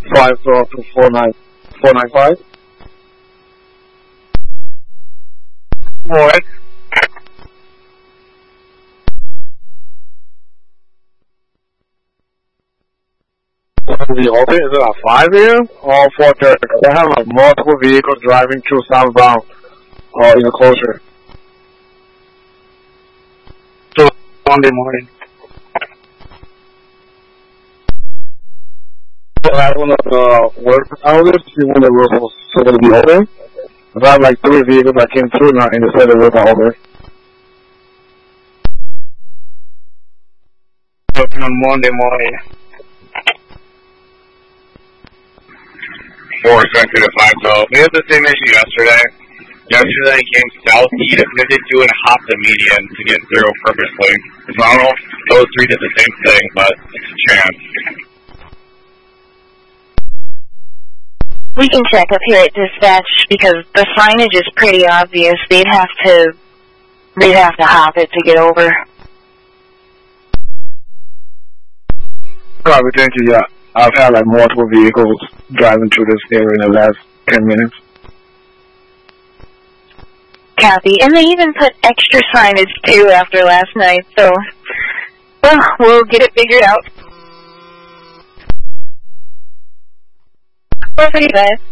502-495. What? The open is it at 5 a.m. or 4:30? Because I have like multiple vehicles driving through southbound or in the closure. So Monday morning. So I have one of the work outlets, see when the roof was still going to be open. I have like 3 vehicles that came through now and they said the roof are open. Open on Monday morning. 4-5. We had the same issue yesterday. Yesterday I came south. He attempted to and hopped the median to get through purposely. So I don't know if those 3 did the same thing, but it's a chance. We can check up here at dispatch because the signage is pretty obvious. They'd have to hop it to get over. Probably thank you, yeah. I've had like multiple vehicles driving through this area in the last 10 minutes. Copy. And they even put extra signage too after last night, so well, we'll get it figured out. 4:35.